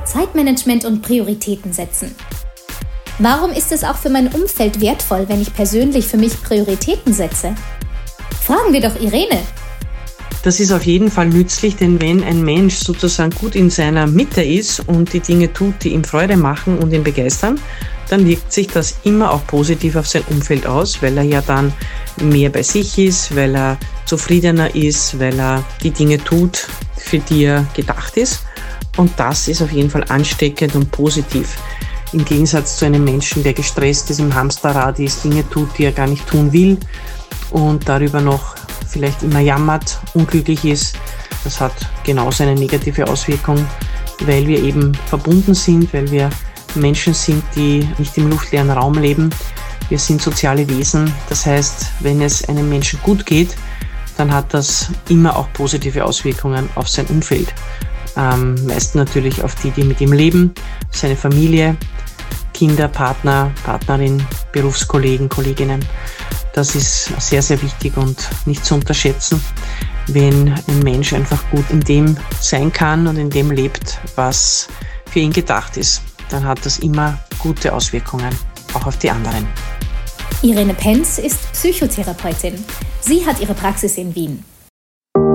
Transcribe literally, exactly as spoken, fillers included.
Zeitmanagement und Prioritäten setzen. Warum ist es auch für mein Umfeld wertvoll, wenn ich persönlich für mich Prioritäten setze? Fragen wir doch Irene. Das ist auf jeden Fall nützlich, denn wenn ein Mensch sozusagen gut in seiner Mitte ist und die Dinge tut, die ihm Freude machen und ihn begeistern, dann wirkt sich das immer auch positiv auf sein Umfeld aus, weil er ja dann mehr bei sich ist, weil er zufriedener ist, weil er die Dinge tut, für die er gedacht ist. Und das ist auf jeden Fall ansteckend und positiv. Im Gegensatz zu einem Menschen, der gestresst ist, im Hamsterrad ist, Dinge tut, die er gar nicht tun will und darüber noch vielleicht immer jammert, unglücklich ist. Das hat genauso eine negative Auswirkung, weil wir eben verbunden sind, weil wir Menschen sind, die nicht im luftleeren Raum leben. Wir sind soziale Wesen. Das heißt, wenn es einem Menschen gut geht, dann hat das immer auch positive Auswirkungen auf sein Umfeld. Ähm, meist natürlich auf die, die mit ihm leben, seine Familie, Kinder, Partner, Partnerin, Berufskollegen, Kolleginnen. Das ist sehr, sehr wichtig und nicht zu unterschätzen, wenn ein Mensch einfach gut in dem sein kann und in dem lebt, was für ihn gedacht ist. Dann hat das immer gute Auswirkungen, auch auf die anderen. Irene Penz ist Psychotherapeutin. Sie hat ihre Praxis in Wien.